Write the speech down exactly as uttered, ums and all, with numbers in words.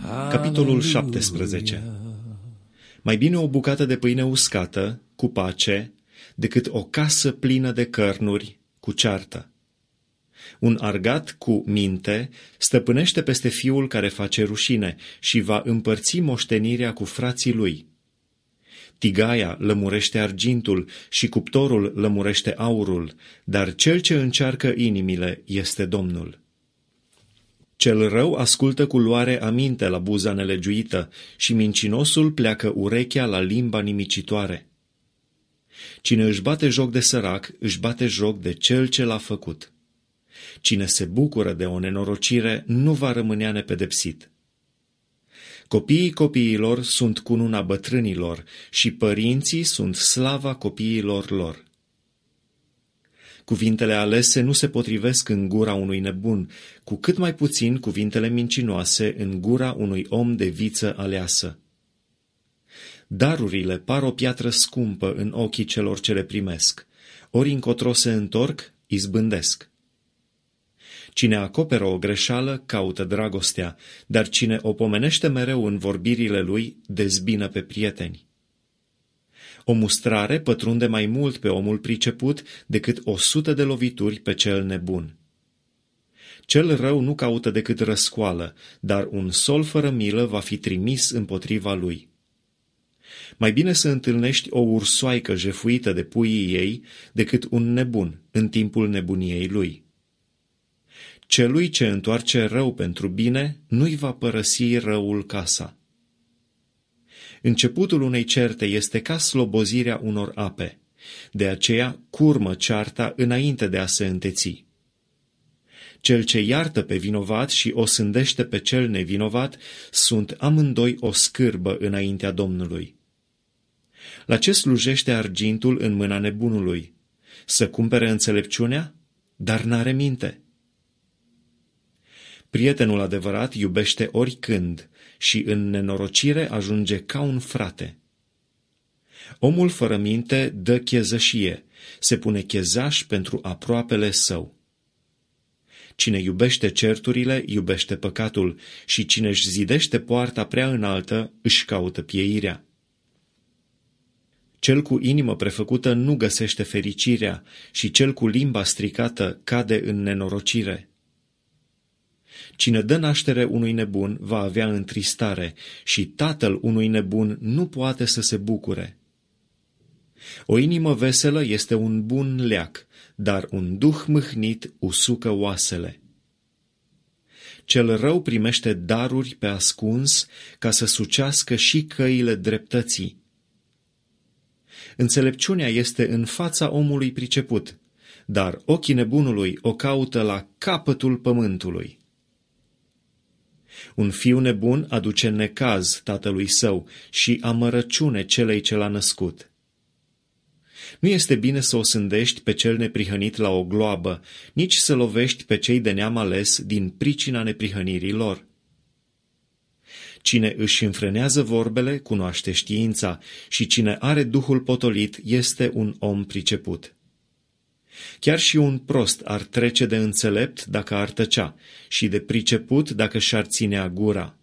Capitolul șaptesprezece. Mai bine o bucată de pâine uscată, cu pace, decât o casă plină de cărnuri, cu ceartă. Un argat cu minte stăpânește peste fiul care face rușine și va împărți moștenirea cu frații lui. Tigaia lămurește argintul și cuptorul lămurește aurul, dar cel ce încearcă inimile este Domnul. Cel rău ascultă cu luare aminte la buza nelegiuită și mincinosul pleacă urechea la limba nimicitoare. Cine își bate joc de sărac, își bate joc de cel ce l-a făcut. Cine se bucură de o nenorocire nu va rămânea nepedepsit. Copiii copiilor sunt cununa bătrânilor și părinții sunt slava copiilor lor. Cuvintele alese nu se potrivesc în gura unui nebun, cu cât mai puțin cuvintele mincinoase în gura unui om de viță aleasă. Darurile par o piatră scumpă în ochii celor ce le primesc, ori încotro se întorc, izbândesc. Cine acoperă o greșeală caută dragostea, dar cine o pomenește mereu în vorbirile lui dezbină pe prieteni. O mustrare pătrunde mai mult pe omul priceput decât o sută de lovituri pe cel nebun. Cel rău nu caută decât răscoală, dar un sol fără milă va fi trimis împotriva lui. Mai bine să întâlnești o ursoaică jefuită de puii ei decât un nebun în timpul nebuniei lui. Celui ce întoarce rău pentru bine nu-i va părăsi răul casa. Începutul unei certe este ca slobozirea unor ape, de aceea curmă cearta înainte de a se înteți. Cel ce iartă pe vinovat și o sândește pe cel nevinovat sunt amândoi o scârbă înaintea Domnului. La ce slujește argintul în mâna nebunului? Să cumpere înțelepciunea? Dar n-are minte. Prietenul adevărat iubește oricând și în nenorocire ajunge ca un frate. Omul fără minte dă chezășie, se pune chezaș pentru aproapele său. Cine iubește certurile, iubește păcatul și cine își zidește poarta prea înaltă, își caută pieirea. Cel cu inimă prefăcută nu găsește fericirea și cel cu limba stricată cade în nenorocire. Cine dă naștere unui nebun va avea întristare și tatăl unui nebun nu poate să se bucure. O inimă veselă este un bun leac, dar un duh mâhnit usucă oasele. Cel rău primește daruri pe ascuns ca să sucească și căile dreptății. Înțelepciunea este în fața omului priceput, dar ochii nebunului o caută la capătul pământului. Un fiu nebun aduce necaz tatălui său și amărăciune celei ce l-a născut. Nu este bine să o sândești pe cel neprihănit la o gloabă, nici să lovești pe cei de neam ales din pricina neprihănirii lor. Cine își înfrânează vorbele cunoaște știința și cine are duhul potolit este un om priceput. Chiar și un prost ar trece de înțelept dacă ar tăcea și de priceput dacă și-ar ținea gura.